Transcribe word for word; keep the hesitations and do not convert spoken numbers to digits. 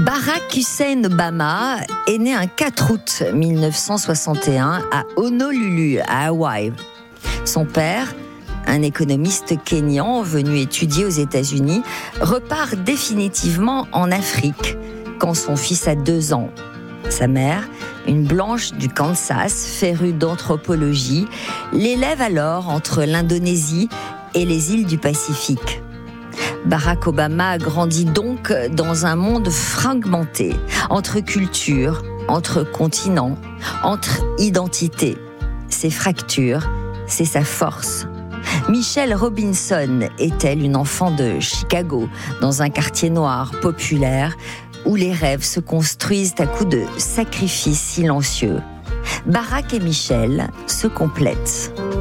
Barack Hussein Obama est né un quatre août mille neuf cent soixante et un à Honolulu, à Hawaï. Son père, un économiste kényan venu étudier aux États-Unis, repart définitivement en Afrique quand son fils a deux ans. Sa mère, une blanche du Kansas, férue d'anthropologie, l'élève alors entre l'Indonésie et les îles du Pacifique. Barack Obama grandit donc dans un monde fragmenté, entre cultures, entre continents, entre identités. Ces fractures, c'est sa force. Michelle Robinson est-elle une enfant de Chicago, dans un quartier noir populaire, où les rêves se construisent à coups de sacrifices silencieux. Barack et Michelle se complètent.